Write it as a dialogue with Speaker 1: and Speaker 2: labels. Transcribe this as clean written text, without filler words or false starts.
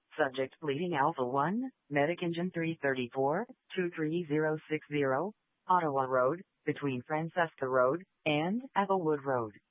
Speaker 1: Subject bleeding Alpha 1, Medic Engine 334, 23060, Ottawa Road, between Francesca Road and Applewood Road.